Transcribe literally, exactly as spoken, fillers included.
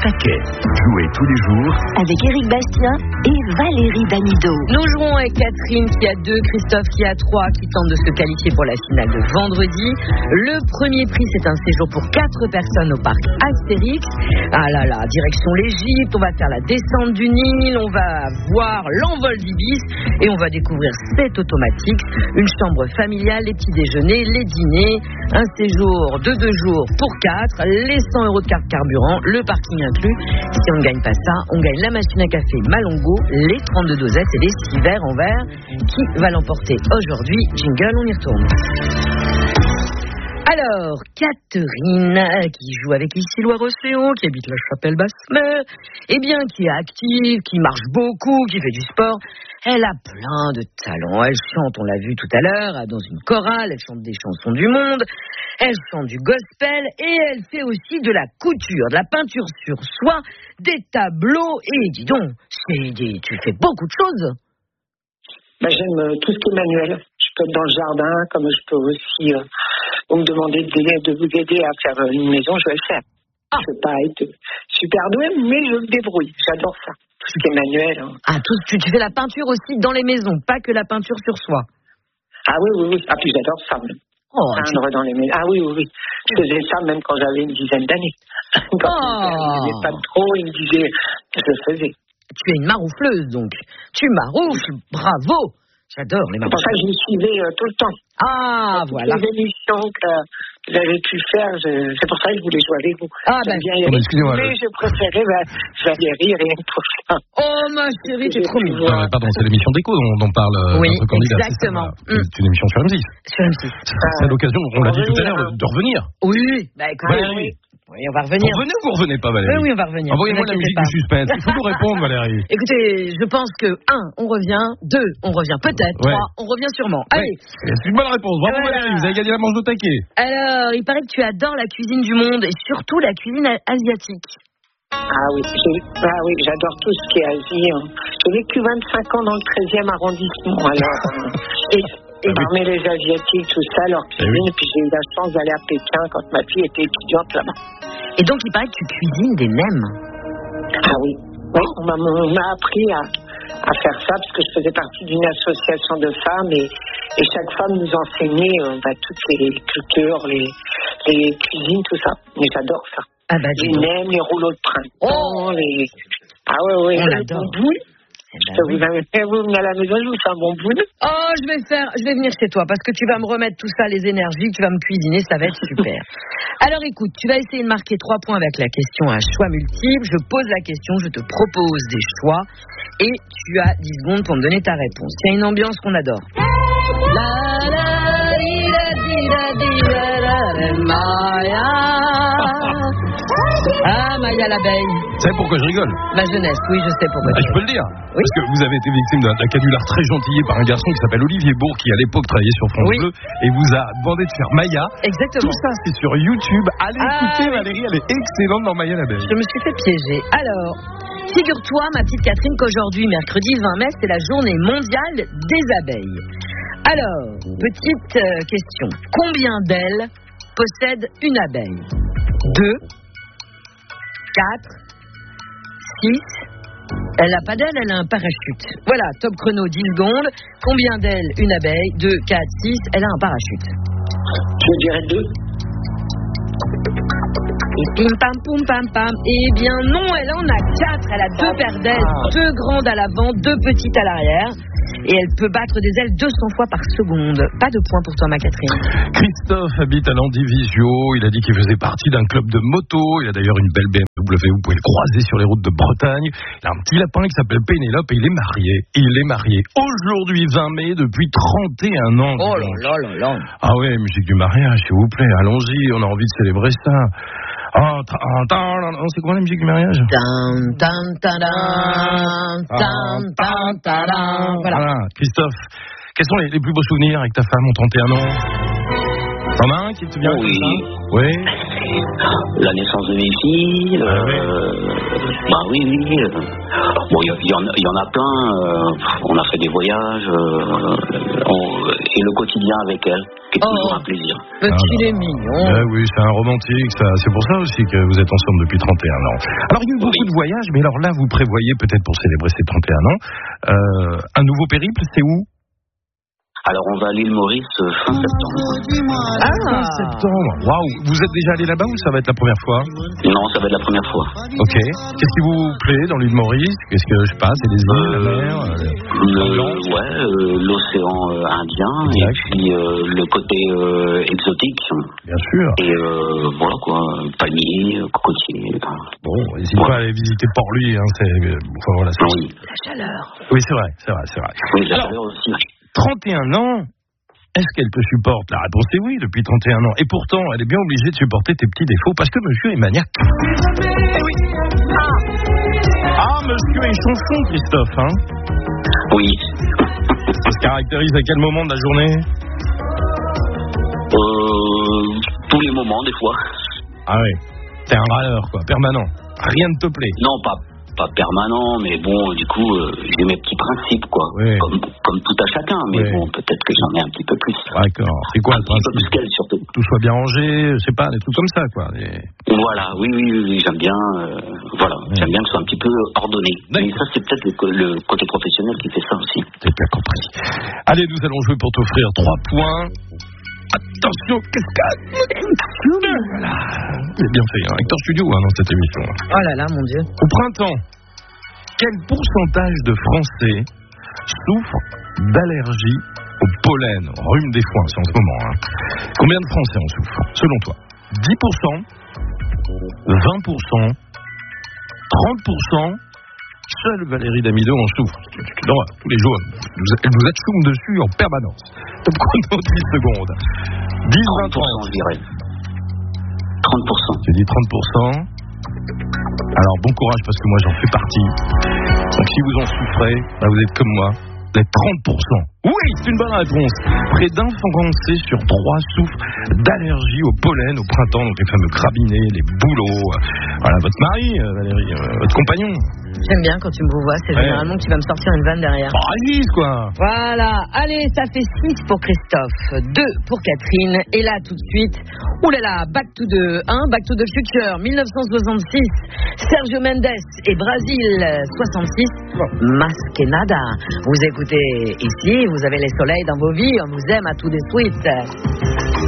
taquet. Jouez tous les jours avec Éric Bastien et Valérie Damido. Nous jouons avec Catherine qui a deux, Christophe qui a trois, qui tente de se qualifier pour la finale de vendredi. Le premier prix, c'est un séjour pour quatre personnes au parc Astérix. Ah là là, direction l'Égypte, on va faire la descente du Nil, on va voir l'envol d'Ibis et on va découvrir sept automatiques, une chambre familiale, les petits déjeuners, les dîners, un séjour de deux jours pour quatre, les cent euros de carte carburant, le parking inclus. Si on ne gagne pas ça, on gagne la machine à café Malongo, les trente-deux dosettes et les six verres en verre. Qui va l'emporter aujourd'hui? Jingle, on y retourne. Alors, Catherine, qui joue avec ici Loire-Océan, qui habite la Chapelle-Basse-Mer, eh bien, qui est active, qui marche beaucoup, qui fait du sport, elle a plein de talents. Elle chante, on l'a vu tout à l'heure, dans une chorale, elle chante des chansons du monde, elle chante du gospel, et elle fait aussi de la couture, de la peinture sur soie, des tableaux, et dis donc, c'est des... tu fais beaucoup de choses. Bah, j'aime tout ce qui est manuel. Je peux être dans le jardin, comme je peux aussi... Euh... Vous me demandez de, de vous aider à faire une maison, je vais le faire. Ah. Je ne vais pas être super douée, mais je me débrouille. J'adore ça. Tout ce qui est manuel. Hein. Ah, tout, tu, tu fais la peinture aussi dans les maisons, pas que la peinture sur soi. Ah oui, oui, oui. Ah, puis j'adore ça. Même. Oh, peindre dans les maisons. Ah oui, oui, oui. Je faisais ça même quand j'avais une dizaine d'années. Quand oh. il ne pas trop, il me disait que je le faisais. Tu es une maroufleuse, donc. Tu maroufles, bravo. J'adore les maroufles. C'est pour ça que je les suivais euh, tout le temps. Ah, toutes voilà. Les émissions que, que j'avais pu faire, je, c'est pour ça que je voulais jouer avec vous. Ah, ben, bien Eric, excusez-moi. Mais je préférais bah, Valérie, rien que pour ça. Oh, ma chérie, t'es trop mignonne. Ah, pardon, c'est l'émission d'écho dont, dont parle oui, notre candidat. exactement. C'est, c'est une émission sur M six. Sur M six. C'est, c'est à l'occasion, on l'a dit tout à l'heure, de, de revenir. Oui, bah écoute, Valérie. Oui, on va revenir. Vous revenez ou vous revenez pas, Valérie? Oui, oui, on va revenir. Envoyez-moi la musique pas. Du suspense. Il faut nous répondre, Valérie. Écoutez, je pense que un, on revient. Deux, on revient peut-être. Ouais. Trois, on revient sûrement. Allez. Ouais. C'est une bonne réponse. Bravo, voilà. Valérie. Vous avez gagné la manche de taquet. Alors, il paraît que tu adores la cuisine du monde et surtout la cuisine asiatique. Ah oui, j'ai, ah oui, j'adore tout ce qui est Asie. Hein. J'ai vécu vingt-cinq ans dans le treizième arrondissement. Alors, et, et parmi les Asiatiques, tout ça, leur cuisine. Et, oui. Et puis j'ai eu la chance d'aller à Pékin quand ma fille était étudiante là-bas. Et donc, il paraît que tu cuisines des nems. Ah oui, oui, on m'a, on m'a appris à, à faire ça parce que je faisais partie d'une association de femmes et, et chaque femme nous enseignait euh, bah, toutes les cultures, les, les cuisines, tout ça. Mais j'adore ça. Ah bah, les nems, les rouleaux de printemps, oh les... Ah ouais, ouais, on les l'adore. bonbons. Eh ben, vous, oui. avez, vous venez à la maison, je vous fais un bon boule. Oh, je vais faire, je vais venir chez toi parce que tu vas me remettre tout ça, les énergies, tu vas me cuisiner, ça va être super. Alors écoute, tu vas essayer de marquer trois points avec la question à choix multiple. Je pose la question, je te propose des choix et tu as dix secondes pour me donner ta réponse. Il y a une ambiance qu'on adore. La la di da di da di da da Maya. Ah, Maya l'abeille. Vous savez pourquoi je rigole? Ma jeunesse, oui, je sais pourquoi. Ah, je peux le dire. Oui. Parce que vous avez été victime d'un, d'un canular très gentillé par un garçon qui s'appelle Olivier Bourg, qui à l'époque travaillait sur France oui. Bleu, et vous a demandé de faire Maya. Exactement. Tout ça, c'est sur YouTube. Allez ah, écouter oui. Valérie, elle est excellente dans Maya l'abeille. Je me suis fait piéger. Alors, figure-toi, ma petite Catherine, qu'aujourd'hui, mercredi vingt mai, c'est la journée mondiale des abeilles. Alors, petite euh, question. Combien d'ailes possède une abeille? Deux, quatre, six. Elle n'a pas d'aile, elle a un parachute. Voilà, top chrono, dix secondes. Combien d'ailes une abeille? Deux, quatre, six. Elle a un parachute. Je dirais deux. Et pim pam poum pam pam. Eh bien non, elle en a quatre. Elle a deux ah, paires d'ailes, ah. deux grandes à l'avant, deux petites à l'arrière. Et elle peut battre des ailes deux cents fois par seconde. Pas de point pour toi, ma Catherine. Christophe habite à Landivisio. Il a dit qu'il faisait partie d'un club de moto. Il a d'ailleurs une belle B M W. Vous pouvez le croiser sur les routes de Bretagne. Il a un petit lapin qui s'appelle Pénélope et il est marié. Il est marié aujourd'hui vingt mai depuis trente et un ans. Oh là là là là. Ah ouais, musique du mariage, s'il vous plaît. Allons-y, on a envie de célébrer ça. Oh, c'est quoi la musique du mariage? Voilà. Voilà. Christophe, quels sont les, les plus beaux souvenirs avec ta femme en trente et un ans? T'en as un qui te vient Oui. Oui. La naissance de mes filles. Ah, euh, ouais. Bah oui, oui. euh, Bon, il y, y, y en a plein. euh, On a fait des voyages. euh, on- Et le quotidien avec elles, qui est Oh. toujours un plaisir. Mais Ah, qu'il là, est là. mignon. Ouais, oui, c'est un romantique, ça. C'est pour ça aussi que vous êtes ensemble depuis trente et un ans. Alors, il y a eu beaucoup Oui. de voyages, mais alors là, vous prévoyez peut-être pour célébrer ces trente et un ans, euh, un nouveau périple, c'est où? Alors, on va à l'île Maurice euh, fin septembre. Ah, Septembre. Waouh, vous êtes déjà allé là-bas ou ça va être la première fois? Non, ça va être la première fois. Ok. Qu'est-ce qui vous plaît dans l'île Maurice? Qu'est-ce que je sais pas, c'est les îles, la mer euh, Le- ouais, euh, l'océan euh, Indien Exact. et puis euh, le côté euh, exotique. Bien sûr. Et euh, voilà quoi, palmiers, cocotiers. Bon, n'hésitez Ouais. pas à aller visiter Port-Louis. Hein, c'est, euh, enfin, voilà, c'est- Oui, la chaleur. Oui, c'est vrai, c'est vrai, c'est vrai. oui, la Alors- chaleur aussi. trente et un ans, est-ce qu'elle te supporte? La réponse est oui, depuis trente et un ans. Et pourtant, elle est bien obligée de supporter tes petits défauts parce que monsieur est maniaque. Eh oui. Ah. Ah, monsieur est chanson, Christophe. Hein. Oui. Ça se caractérise à quel moment de la journée? Euh, tous les moments, des fois. Ah oui, t'es un râleur, quoi, permanent. Rien ne te plaît. Non, pas, pas permanent, mais bon, du coup, euh, j'ai mes petits principes, quoi. Oui. Comme, comme tout à chacun, mais Oui. bon, peut-être que j'en ai un petit peu plus. D'accord. C'est quoi Un le petit peu plus principe? qu'elle, surtout. Tout soit bien rangé, je sais pas, des trucs comme ça, quoi. Des- Voilà, oui, oui, oui, oui, j'aime bien, euh, voilà, Oui. j'aime bien que ce soit un petit peu ordonné. Mais D'accord. ça, c'est peut-être le, co- le côté professionnel qui fait ça aussi. J'ai bien compris. Allez, nous allons jouer pour t'offrir trois points. Attention, cascade. Voilà. C'est bien fait, hein. Hector Studio hein, dans cette émission. Oh là là, mon Dieu. Au printemps, quel pourcentage de Français souffrent d'allergie au pollen, rhume des foins, c'est en ce moment. Hein. Combien de Français en souffrent, selon toi? dix pour cent, vingt pour cent, trente pour cent. Seule Valérie Damido en souffre. Non, tous les jours, elle vous atchoum dessus en permanence. Top chrono, dix secondes. dix, vingt, trente pour cent, trente. je dirais. trente pour cent. J'ai dit trente pour cent. Alors, bon courage parce que moi, j'en fais partie. Donc, si vous en souffrez, bah, vous êtes comme moi. Vous êtes trente pour cent. Oui, c'est une bonne réponse. Près d'un Français sur trois souffre d'allergie au pollen au printemps. Donc, les fameux crabinets, les bouleaux. Voilà, votre mari, euh, Valérie, euh, votre compagnon. J'aime bien quand tu me revois, c'est Ouais. généralement que tu vas me sortir une vanne derrière. Oh, Alice, quoi. Voilà, allez, ça fait six pour Christophe, deux pour Catherine, et là tout de suite, oulala, Back to the, hein, Back to the Future, mille neuf cent soixante-six, Sergio Mendes et Brasil soixante-six, Más que nada. Vous écoutez ici, vous avez les soleils dans vos vies, on vous aime à tout de suite.